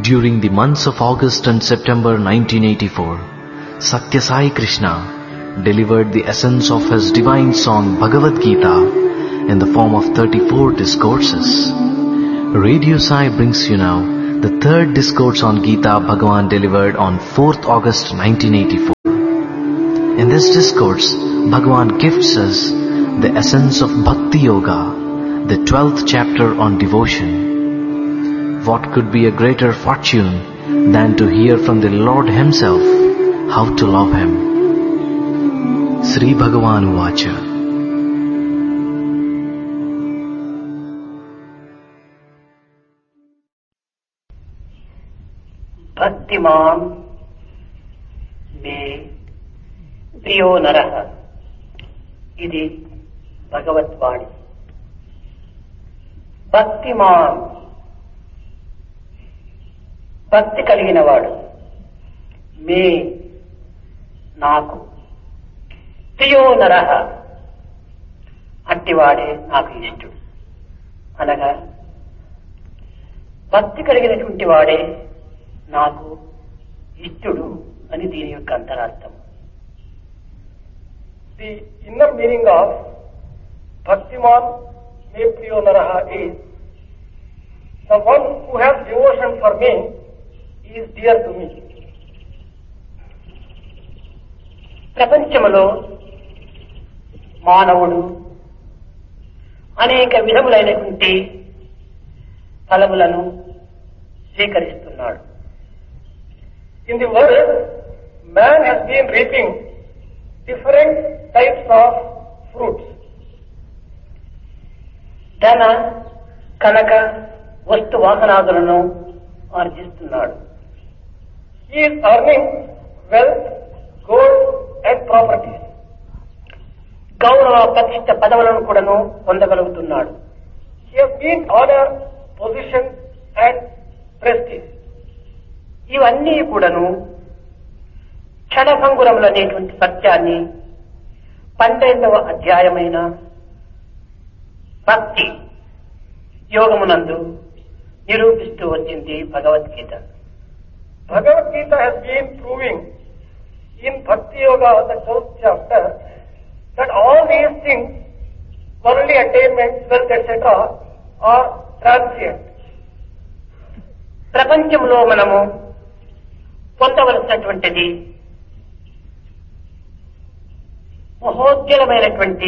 During the months of August and September 1984, Satya Sai Krishna delivered the essence of his divine song Bhagavad Gita in the form of 34 discourses. Radio Sai brings you now the third discourse on Gita Bhagavan delivered on 4th August 1984. In this discourse, Bhagavan gifts us the essence of Bhakti Yoga, the 12th chapter on devotion. What could be a greater fortune than to hear from the Lord Himself how to love Him? Sri Bhagavan Uvacha. భక్తిమాన్ మే ప్రియో నరః. ఇది భగవద్వాణి. భక్తిమాన్ భక్తి కలిగిన వాడు, మే నాకు, ప్రియో నరః అట్టివాడే నాకు ఇష్టడు. అనగా భక్తి కలిగినటువంటి వాడే నాకు ఇష్టడు అని దీని యొక్క అంతరార్థం. The inner meaning of Bhaktiman me priyo naraha is the one who has devotion for me is dear to me. ప్రపంచంలో మానవుడు అనేక విధములైనటువంటి ఫలములను స్వీకరిస్తున్నాడు. In the world, man has been reaping different types of fruits. ధన, కనక, వస్తు వాసనాదులను ఆర్జిస్తున్నాడు. He is earning wealth, gold and properties. గౌరవ ప్రతిష్ట పదవులను కూడాను పొందగలుగుతున్నాడు. He has gained honor, position and prestige. ఇవన్నీ కూడాను క్షణభంగురములనేటువంటి సత్యాన్ని 12వ అధ్యాయమైన భక్తి యోగమునందు నిరూపిస్తూ వచ్చింది Bhagavad Gita. Bhagavad Gita has been proving in Bhakti Yoga, the 12th chapter, that all these things, worldly attainments, wealth, etc., are transient. ప్రపంచంలో మనము పొందవలసినటువంటిది మహోజ్వలమైనటువంటి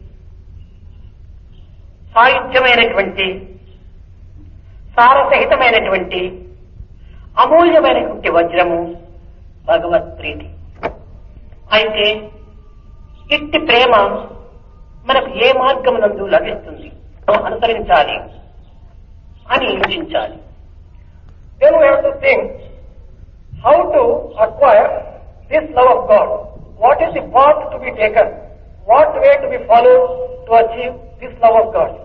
సాయుధ్యమైనటువంటి సారసహితమైనటువంటి అమూల్యమైనటువంటి వజ్రము భగవత్ ప్రీతి. అయితే ఇట్టి ప్రేమ మనకు ఏ మార్గమునందు లభిస్తుంది, అనుసరించాలి అని యోచించాలి. Then we have to think how to acquire this love of God. What is the path to be taken? What way to be followed to achieve this love of God?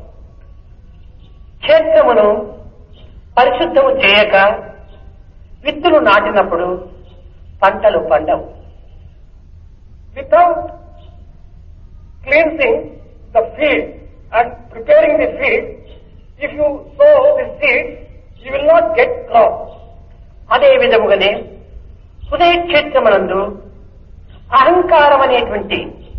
క్షేత్రమును పరిశుద్ధము చేయక విత్తులు నాటినప్పుడు పంటలు పండవు. Without cleansing the field and preparing the field, if you sow the seed, you will not get crops. అదే విధముగానే హృదయ క్షేత్రమునందు అహంకారం అనేటువంటి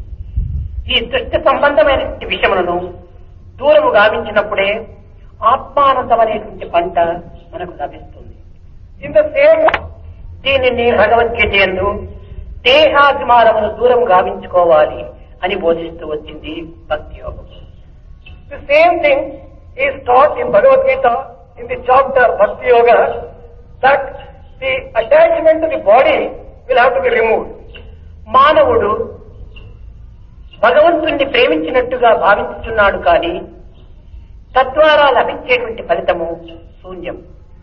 ఈ దృష్టి సంబంధమైనటువంటి విషయములను దూరము గావించినప్పుడే ఆత్మానందం అనేటువంటి పంట మనకు లభిస్తుంది. In the same way, దీనిని భగవద్గీత యందు దేహాభిమానమును దూరం గావించుకోవాలి అని బోధిస్తూ వచ్చింది భక్తి యోగం. the same thing is taught in Bhagavad Gita in the chapter Bhakti Yoga, that the attachment to the body will have to be removed. మానవుడు భగవంతుణ్ణి ప్రేమించినట్టుగా భావించుతున్నాడు కానీ తద్వారా లభించేటువంటి ఫలితము శూన్యం.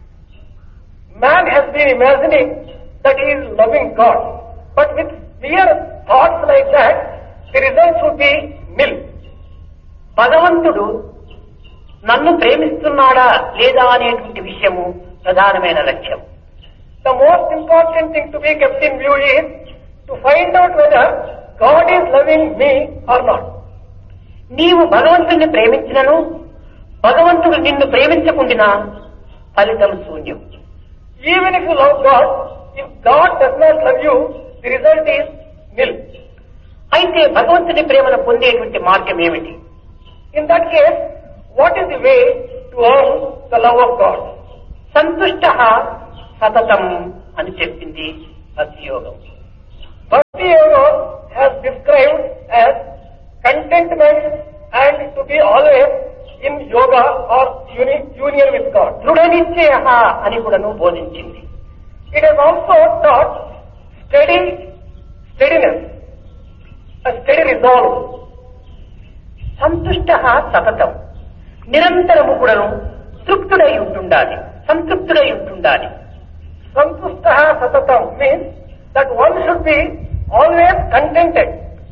Man has been imagining that he is loving God, but with mere thoughts like that, the results would be nil. భగవంతుడు నన్ను ప్రేమిస్తున్నాడా లేదా అనేటువంటి విషయము ప్రధానమైన లక్ష్యం. The most important thing to be kept in view is to find out whether God is loving me or not. నీవు భగవంతుణ్ణి ప్రేమించినను భగవంతుడు నిన్ను ప్రేమించకుండినా ఫలితం శూన్యం. Even if you love God, if God does not love you, the result is nil. అయితే భగవంతుని ప్రేమను పొందేటువంటి మార్గం ఏమిటి? In that case, what is the way to earn the love of God? సంతుష్టః సతతం అని చెప్పింది భక్తి యోగం. Bhakti Yoga has described as contentment and to be always in yoga or union with God. దృఢ నిశ్చయః అని కూడాను బోధించింది. It has also taught steadiness, a steady resolve. సంతుష్టః సతతం, నిరంతరము కూడాను తృప్తుడై ఉంటుండాలి, సంతృప్తుడై ఉంటుండాలి. Santustaha satatam means that one should be always contented.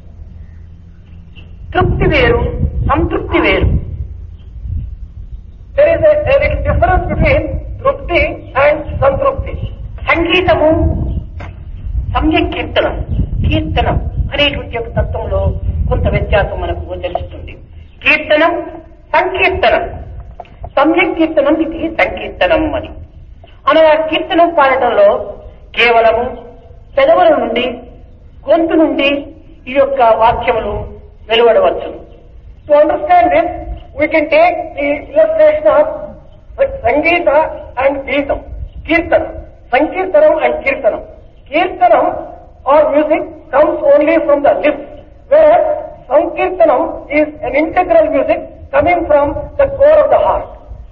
తృప్తి వేరు, సంతృప్తి వేరు. There is a little difference between trupti and santrupti. సంగీతము, సమ్యక్ కీర్తనం, కీర్తనం అనేటువంటి ఒక తత్వంలో కొంత వ్యత్యాసం మనకు గోచరిస్తుంది. కీర్తనం, సంకీర్తనం, సమ్యక్ కీర్తనం ఇది సంకీర్తనం అని. అనగా కీర్తనం పాడటంలో కేవలము పెదవుల నుండి, గొంతు నుండి ఈ యొక్క వాక్యములు వెలువడవచ్చు. To understand this, we can take the illustration of Sangeeta and Geetam, Kirtanam, Sankirtanam and Kirtanam. Kirtanam or music comes only from the lips, whereas Sankirtanam is an integral music coming from the core of the heart.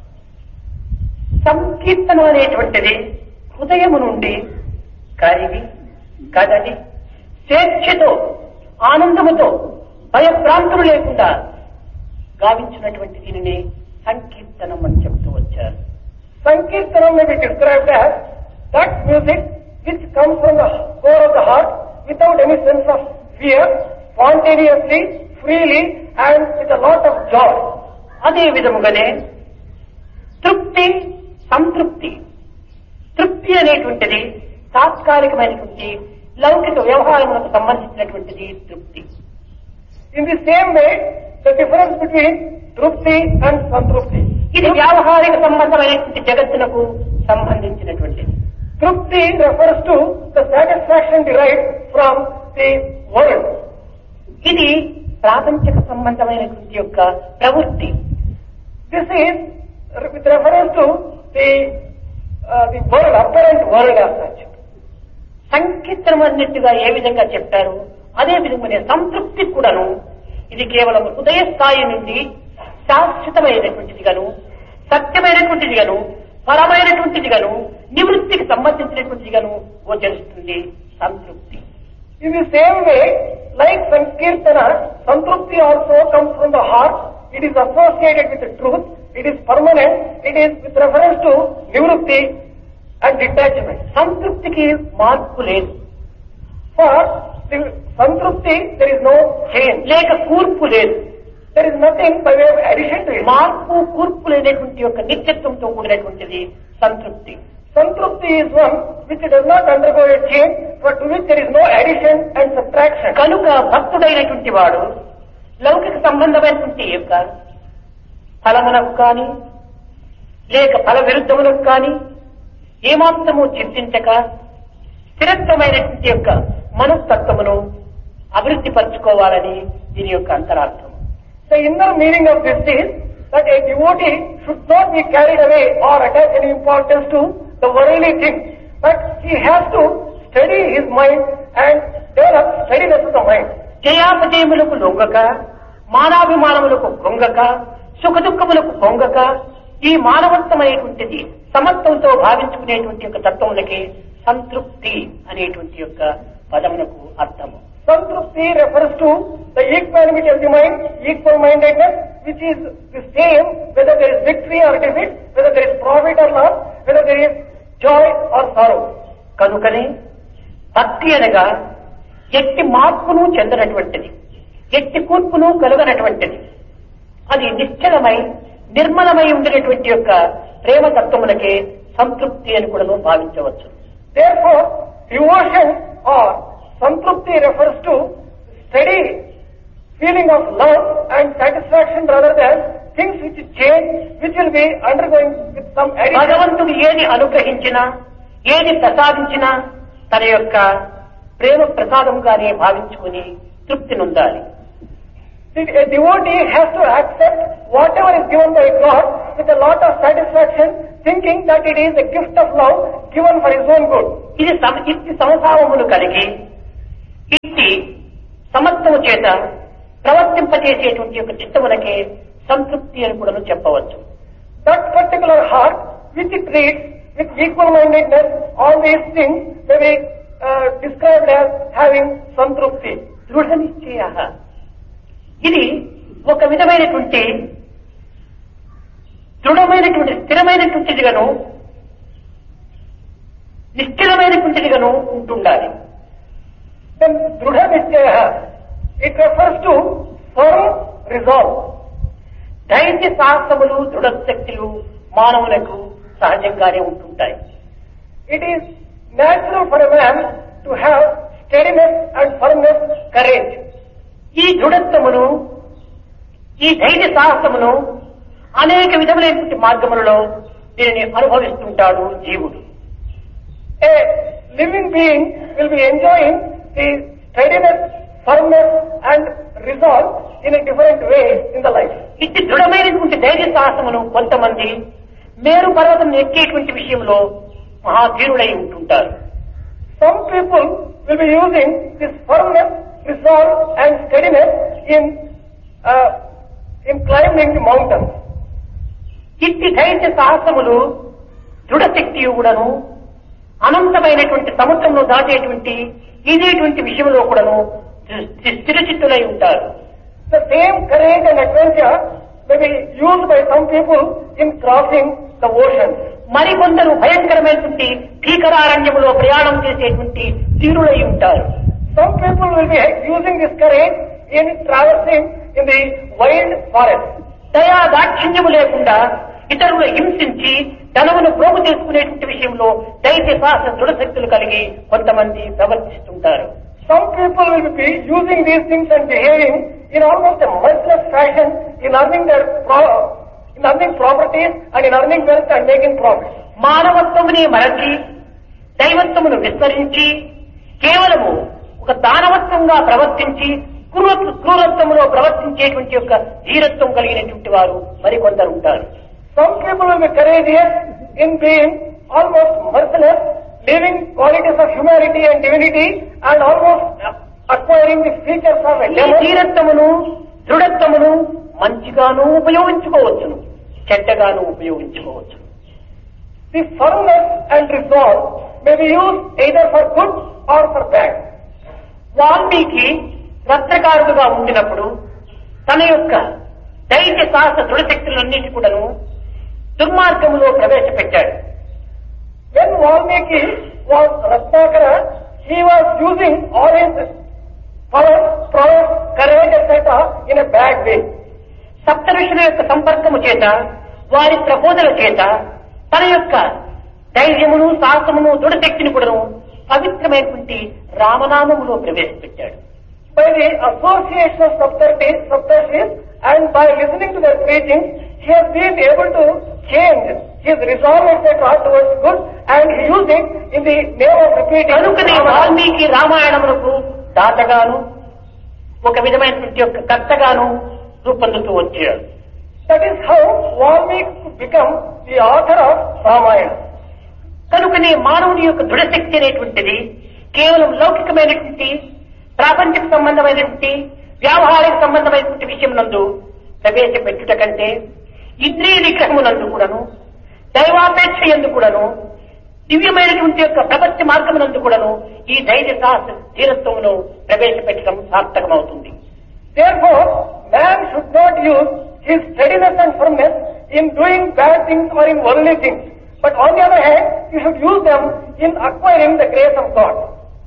సంకీర్తనం అనేటువంటిది హృదయము నుండి కరిగి కదలి స్వేచ్ఛతో, ఆనందముతో, భయభ్రాంతులు లేకుండా గావించినటువంటి దీనిని సంకీర్తనం అని చెప్తూ వచ్చారు. Sankirtanam may be described as that music which comes from the core of the heart without any sense of fear, spontaneously, freely and with a lot of joy. అదే విధముగానే తృప్తి, సంతృప్తి. తృప్తి అనేటువంటిది తాత్కాలికమైనటువంటి లౌకిక వ్యవహారములకు సంబంధించినటువంటిది తృప్తి. In the same way, the difference between trupti and santrupti. ఇది వ్యావహారిక సంబంధమైనటువంటి జగత్తునకు సంబంధించినటువంటిది. Trupti refers to the satisfaction derived from the world. ఇది ప్రాపంచిక సంబంధమైనటువంటి యొక్క ప్రవృత్తి. This is with reference to the world, apparent world as such. సంకీర్తనం అన్నట్టుగా ఏ విధంగా చెప్పారు, అదే విధంగానే సంతృప్తి కూడాను ఇది కేవలం హృదయ స్థాయి నుండి శాశ్వతమైనటువంటిదిగాను, సత్యమైనటువంటిదిగాను, పరమైనటువంటిదిగాను, నివృత్తికి సంబంధించినటువంటిదిగాను గోచరిస్తుంది సంతృప్తి. In the same way, like Sankirtana, Santrupti also comes from the heart. It is associated with the truth. It is permanent. It is with reference to nivrutti and detachment. సంతృప్తికి మార్పు లేదు. For the Santrupti, there is no change. లేక కూర్పు లేదు. There is nothing by way of addition to it. మార్పు, కూర్పు లేనటువంటి యొక్క నిత్యత్వంతో కూడినటువంటిది సంతృప్తి. Santrupti is one which does not undergo a change, but to which there is no addition and subtraction. కనుక భక్తుడైనటువంటి వాడు లౌకిక సంబంధమైనటువంటి యొక్క ఫలమునకు కానీ లేక ఫల విరుద్ధములకు కానీ ఏమాత్రము చింతించక స్థిరత్వమైనటువంటి యొక్క మనస్తత్వమును అభివృద్ధి పరచుకోవాలని దీని యొక్క అంతరార్థం. The inner meaning of this is that a devotee should not be carried away or attach any importance to the worldly things, but he has to steady his mind and develop steadiness of the mind. జయాపజయములకు లొంగక, మానాభిమానములకు పొంగక, సుఖదుఖములకు పొంగక, ఈ మానవత్వమైనటువంటిది సమత్వంతో భావించుకునేటువంటి యొక్క తత్వములకి సంతృప్తి అనేటువంటి యొక్క పదమునకు అర్థము. Santrupti refers to the equanimity of the mind, equal-mindedness, which is the same whether there is victory or defeat, whether there is profit or loss, whether there is joy or sorrow. కనుకనే భక్తి అనగా ఎట్టి మార్పును చెందనటువంటిది, ఎట్టి కూర్పును కలుగనటువంటిది, అది నిశ్చలమై నిర్మలమై ఉండినటువంటి యొక్క ప్రేమ తత్వములకే సంతృప్తి అని కూడా భావించవచ్చు. Therefore, devotion or Santrupti refers to steady feeling of love and satisfaction rather than things which change, which will be undergoing with some addition. భగవంతుడు ఏది అనుగ్రహించినా, ఏది ప్రసాదించినా తన యొక్క ప్రేమ ప్రసాదంగానే భావించుకుని తృప్తి నొందాలి. A devotee has to accept whatever is given by God with a lot of satisfaction, thinking that it is a gift of love given for his own good. ఇట్టి సమభావములు కలిగి ఇట్టి సమత్వము చేత ప్రవర్తింపజేసేటువంటి యొక్క చిత్తములకే సంతృప్తి అని కూడా చెప్పవచ్చు. That particular heart which it treats with equal-mindedness, all these things may be described as having santrupti. దృఢ నిశ్చయ. ఇది ఒక విధమైనటువంటి దృఢమైనటువంటి స్థిరమైనటువంటిదిగాను నిశ్చలమైనటువంటిదిగాను ఉంటుండాలి. Then drudha nischaya, it refers to firm resolve. ధైర్య సాహసములు దృఢశక్తులు మానవులకు సహజంగానే ఉంటుంటాయి. It is natural for a man to have steadiness and firmness, courage. ఈ దృఢత్వమును ఈ ధైర్య సాహసమును అనేక విధములైనటువంటి మార్గములలో దీనిని అనుభవిస్తుంటాడు జీవుడు. A living being will be enjoying the steadiness, firmness and resolve in a different way in the life. ఇట్టి దృఢమైనటువంటి ధైర్య సాహసమును కొంతమంది మేరు పర్వతం ఎక్కేటువంటి విషయంలో మహాధీరుడై ఉంటుంటారు. Some people will be using this firmness, resolve and steadiness in climbing the mountains. ఇట్టి ధైర్య సాహసములు దృఢశక్తి కూడాను అనంతమైనటువంటి సముద్రంలో దాటేటువంటి ఇదేటువంటి విషయంలో కూడాను స్థిరచిత్తులై ఉంటారు. The same courage and adventure may be used by some people in crossing the ocean. మరికొందరు భయంకరమైనటువంటి భీకరారణ్యములో ప్రయాణం చేసేటువంటి తీరులై ఉంటారు. Some people will be using this courage in traversing in the wild forest. దయా దాక్షిణ్యము లేకుండా ఇతరులు హింసించి ధనమును ప్రోగు చేసుకునేటువంటి విషయంలో ధైర్య సాహస దృఢశక్తులు కలిగి కొంతమంది ప్రవర్తిస్తుంటారు. Some people will be using these things and behaving in almost a merciless fashion in earning properties and in earning wealth and making profits. మానవత్వముని మరచి దైవత్వమును విస్మరించి కేవలము ఒక దానవత్వంగా ప్రవర్తించి క్రూరత్వములో ప్రవర్తించేటువంటి యొక్క ధీరత్వం కలిగినటువంటి వారు మరికొందరు ఉంటారు. Some people will be courageous in being almost merciless, living qualities of humanity and divinity and almost acquiring the features of a ఈ devil. ధీరత్వమును దృఢత్వమును మంచిగాను ఉపయోగించుకోవచ్చును, చెడ్డగాను ఉపయోగించుకోవచ్చు. The firmness and resolve may be used either for good or for bad. Valmiki రత్నకారుడుగా ఉండినప్పుడు తన యొక్క ధైర్య సాహస దృఢశక్తులన్నిటి కూడాను దుర్మార్గములో ప్రవేశపెట్టాడు. When Valmiki was Ratnakara, he was using all his power, prowess, courage, etc. in a bad way. సప్త ఋషుల యొక్క సంపర్కము చేత వారి ప్రబోధన చేత తన యొక్క ధైర్యమును సాహసమును దృఢశక్తిని కూడాను పవిత్రమైనటువంటి రామనామములో ప్రవేశపెట్టాడు. By the association of Saptarshis and by listening to their preaching, he has been able to change his resolve etc. towards good and he used it in the name of repeating. కనుకనే వాల్మీకి రామాయణములకు దాతగాను ఒక విధమైనటువంటి యొక్క కర్తగాను రూపొందుతూ వచ్చాడు. That is how Valmiki could become the author of Ramayana. కనుకనే మానవుని యొక్క దృఢశక్తి అనేటువంటిది కేవలం లౌకికమైనటువంటి ప్రాపంచిక సంబంధమైనటువంటి వ్యావహారిక సంబంధమైనటువంటి విషయం నందు ప్రవేశపెట్టుట కంటే ఇంద్రియ నిగ్రహమునందు కూడాను దైవాపేక్ష యందు కూడాను దివ్యమైనటువంటి యొక్క ప్రపంచ మార్గమునందు కూడాను ఈ ధైర్య సాహస ధీరత్వమును ప్రవేశపెట్టడం సార్థకమవుతుంది. Therefore, man should not use his steadiness and firmness in doing bad things or in worldly things. But on the other hand, he should use them in acquiring the grace of God.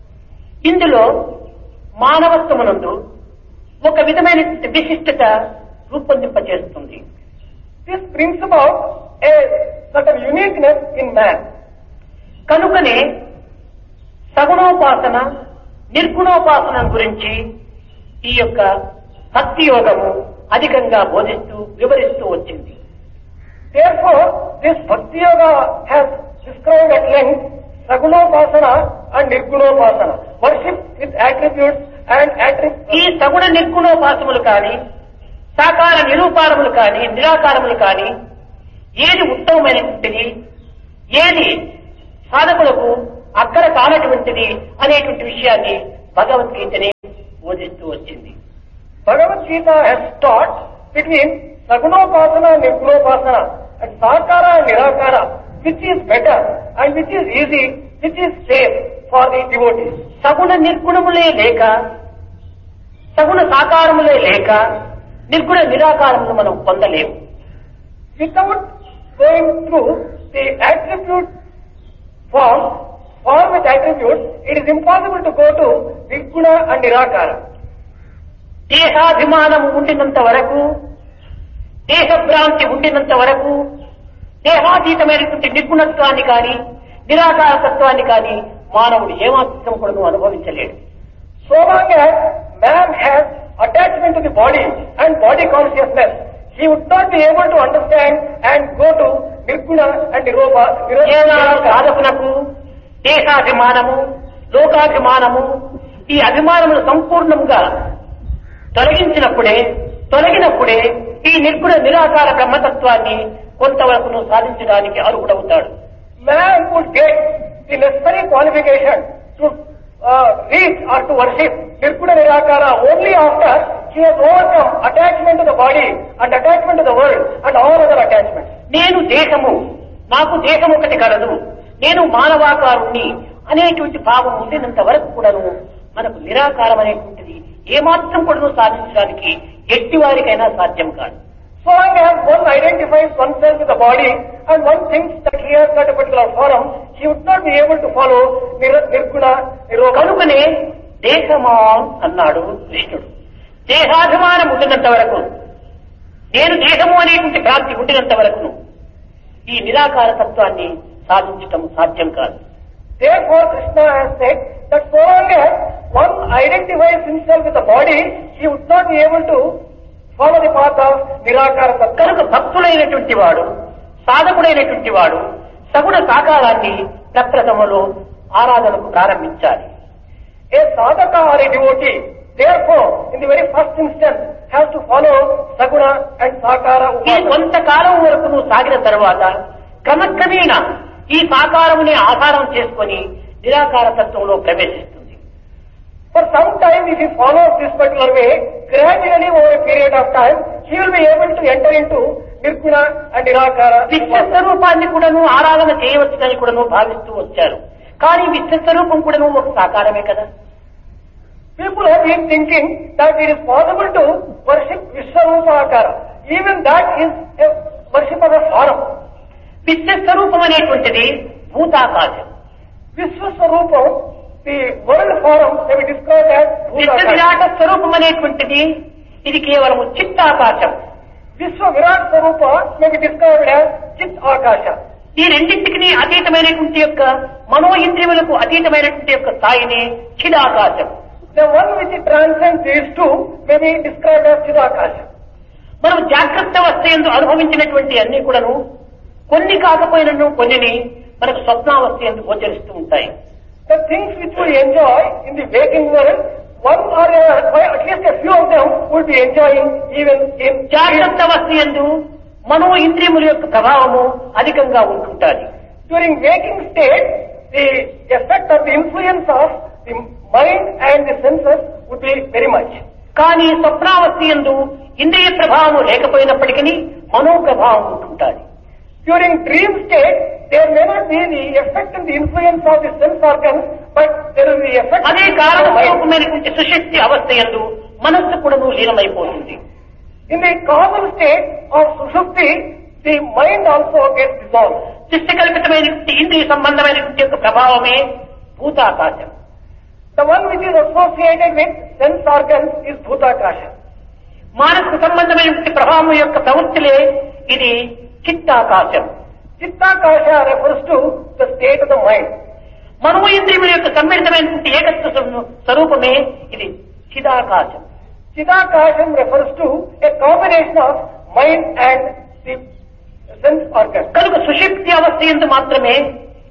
ఇందులో మానవత్వమునందు ఒక విధమైన విశిష్టత రూపొందింపజేస్తుంది. This brings about a certain uniqueness in man. కనుకనే సగుణోపాసన నిర్గుణోపాసన గురించి ఈ యొక్క భక్తి యోగము అధికంగా బోధిస్తూ వివరిస్తూ వచ్చింది. Therefore, this Bhakti Yoga has described at length Sagunopasana and Nirgunopasana. Worship with attributes and attributes. ఈ సగుణ నిర్గుణోపాసములు కాని సాకార నిరూపారములు కాని నిరాకారములు కాని ఏది ఉత్తమమైనటువంటిది, ఏది సాధకులకు అక్కడ కానటువంటిది అనేటువంటి విషయాన్ని భగవద్గీతని బోధిస్తూ వచ్చింది. Bhagavad Gita has taught between Sagunopasana and Nirgunopasana and Sakara and Nirakara, which is better and which is easy, which is safe for the devotees. సగుణ నిర్గుణములే లేక సగుణ సాకారములే లేక నిర్గుణ నిరాకారములు మనం పొందలేము. Without going through the attribute form with attributes, it is impossible to go to Nirguna and Nirakara. దేహాభిమానము ఉండినంత వరకు, దేహభ్రాంతి ఉండినంత వరకు దేహాతీతమైనటువంటి నిర్గుణత్వాన్ని కానీ నిరాకారతత్వాన్ని కానీ మానవుడు ఏమాత్రం కూడా అనుభవించలేడు. So long as man has attachment to the body and body consciousness, he would not be able to understand and go to Nirguna and ఏనాడు సాధకులకు దేహాభిమానము, లోకాభిమానము, ఈ అభిమానములు సంపూర్ణంగా తొలగినప్పుడే ఈ నిర్గుణ నిరాకార బ్రహ్మతత్వాన్ని కొంతవరకు సాధించడానికి అర్హుడవుతాడు. Man would get the necessary qualification to reach or to worship Nirguna Nirakara only after he has overcome attachment to the body and attachment to the world and all other attachments. నేను దేహము, నాకు దేహం ఒకటి కలదు, నేను మానవాకారుణ్ణి అనేటువంటి భావం ఉండినంత వరకు కూడాను మనకు నిరాకారం అనేటువంటిది ఏమాత్రం కూడా సాధించడానికి ఎట్టి వారికైనా సాధ్యం కాదు. So long as one identifies oneself with the body and one thinks that he has got a particular form, he would not be able to follow Nirguna Niroga. కనుకనే దేహమా అన్నాడు కృష్ణుడు. దేహాభిమానం ఉండినంత వరకు, నేను దేహము అనేటువంటి భ్రాంతి ఉండినంత వరకు ఈ నిరాకార తత్వాన్ని సాధించటం సాధ్యం కాదు. Therefore Krishna has said that so long as one identifies himself with the body, he would not be able to follow the path of Nirakara Tattva. కనుక భక్తులైనటువంటి వాడు, సాధకుడైనటువంటి వాడు సగుణ సాకారాన్ని ప్రప్రథమలో ఆరాధనకు ప్రారంభించాలి. A sadhaka or a devotee, therefore, in the very first instance, has to follow Saguna and Sakara ఈ Upasana. కొంతకాలం వరకు నువ్వు సాగిన తర్వాత క్రమక్రమేణా ఈ సాకారమునే ఆధారం చేసుకొని నిరాకార తత్వంలో ప్రవేశిస్తుంది. For some time, if he follows this particular way, gradually over a period of time, he will be able to enter into Nirguna and Nirakara. విశ్వస్వరూపాన్ని కూడాను ఆరాధన చేయవచ్చునని కూడాను భావిస్తూ వచ్చారు. కానీ విశ్వస్వరూపం కూడాను ఒక సాకారమే కదా. People have been thinking that it is possible to worship Vishwarupa Akara. Even that is a worship of a form. విశ్వస్వరూపం అనేటువంటిది భూతాకాశం. Vishwaswarupa, the world form may be described as విశ్వ Bhutakasha. విరాట స్వరూపం అనేటువంటిది ఇది కేవలము చిత్తాకాశం. Vishwa Virat Swarupa may be described as Chit Akasha. ఈ రెండింటికి అతీతమైనటువంటి యొక్క మనో ఇంద్రియములకు అతీతమైనటువంటి యొక్క స్థాయిని చిదాకాశం. The one which transcends these two may be described as Chidakasha. మనం జాగ్రత్త అవస్థయందు అనుభవించినటువంటి అన్ని కూడాను కొన్ని కాకపోయినను కొన్నిని మనకు స్వప్నావస్థయందు గోచరిస్తూ ఉంటాయి. The things which we enjoy in the waking world, one or at least a few of them would be enjoying even in జాగ్రత్త అవస్థయందు మనో ఇంద్రియముల యొక్క ప్రభావము అధికంగా ఉంటుంటాది. during waking state, the effect or the influence of the mind and the senses would be very much. కానీ స్వప్నావస్థయందు ఇంద్రియ ప్రభావము లేకపోయినప్పటికీ మనో ప్రభావం ఉంటుంటాది. During dream state, there may not be the effect and the influence of the sense organs, but there is the effect అదే of the mind. కారణస్వరూపమైనటువంటి సుశక్తి అవస్థయందు మనస్సు కూడాను లీనమైపోతుంది. In the causal state of Sushupti, the mind also gets dissolved. శిష్టకల్పితమైనటువంటి ఇంద్రియ సంబంధమైనటువంటి యొక్క ప్రభావమే భూతాకాశం. The one which is associated with sense organs is Bhutakasha. మానసిక సంబంధమైనటువంటి ప్రభావం యొక్క ప్రవృత్తిలే ఇది చిత్తాకాశం. Chittakasha refers to the state of the mind. మనో ఇంద్రియముల యొక్క సమ్మిళితమైనటువంటి ఏకత్వ స్వరూపమే ఇది చిదాకాశం. Chidakasham refers to a combination of mind and the sense organs. కనుక సుశక్తి అవస్థ ఎందు మాత్రమే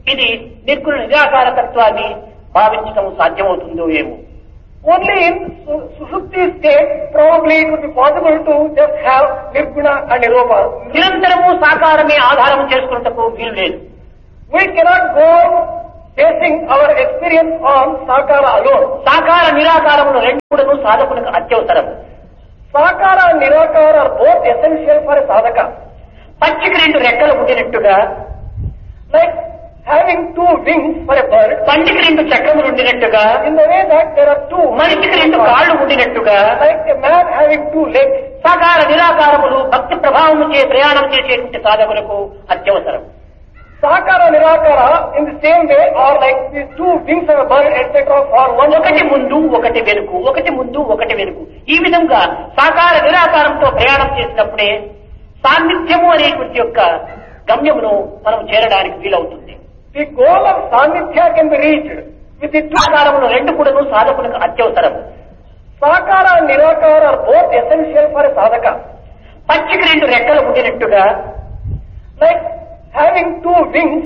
ఇది నిర్గుణ నిరాకార తత్వాన్ని భావించడం సాధ్యమవుతుందో ఏమో. Only in Sushupti state, probably it would be possible to just have Nirguna and Nirupa. నిరంతరము సాకారమే ఆధారం చేసుకున్నటకు వీలు లేదు. We cannot go basing our experience on Sakara alone. సాకార నిరాకారములు రెండు కూడాను సాధకులకు అత్యవసరం. Sakara and Nirakara are both essential for a sadhaka. పక్షికి రెండు రెక్కలు ఉండినట్టుగా, Like having two wings for a bird, పండికి రెండు చక్రములు ఉండినట్టుగా, in the way that there are two మనిషికి రెండు కాళ్ళు ఉండినట్టుగా, like a man having two legs. సాకార నిరాకారములు భక్తి ప్రభావము చే ప్రయాణం చేసేటువంటి సాధకులకు అత్యవసరం. Sakara Nirakara in the same way are like these two wings of a bird, etc. for one. ఒకటి ముందు ఒకటి వెనుక, ఒకటి ముందు ఒకటి వెనుక, ఈ విధంగా సాకార నిరాకారంతో ప్రయాణం చేసినప్పుడే సాన్నిధ్యము అనేటువంటి యొక్క గమ్యమును మనం చేరడానికి వీలవుతుంది. The goal of Sanithya can be reached with the two. సాకారములు రెండు కూడాను సాధకులకు అత్యవసరం. Sakara and Nirakara are both essential for a sadhaka. పక్షికి రెండు రెక్కలు ఉండినట్టుగా, Like having two wings